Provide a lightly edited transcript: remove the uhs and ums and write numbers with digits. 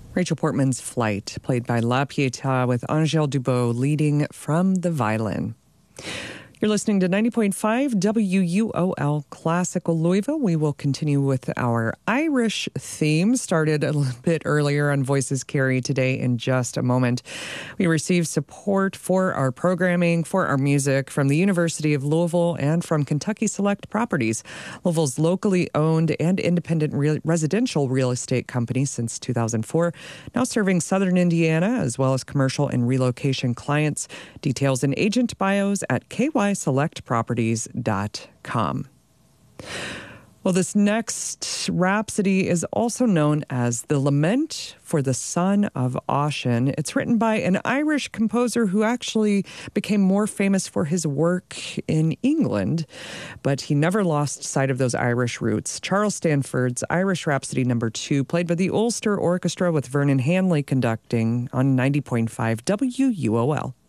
Rachel Portman's Flight, played by La Pietà with Angèle Dubot leading from the violin. You're listening to 90.5 WUOL Classical Louisville. We will continue with our Irish theme, started a little bit earlier on Voices Carry today in just a moment. We received support for our programming, for our music from the University of Louisville and from Kentucky Select Properties, Louisville's locally owned and independent residential real estate company since 2004, now serving Southern Indiana as well as commercial and relocation clients. Details and agent bios at kyselectproperties.com. Well, this next rhapsody is also known as The Lament for the Son of Ossian. It's written by an Irish composer who actually became more famous for his work in England, but he never lost sight of those Irish roots. Charles Stanford's Irish Rhapsody No. 2, played by the Ulster Orchestra with Vernon Hanley conducting on 90.5 WUOL.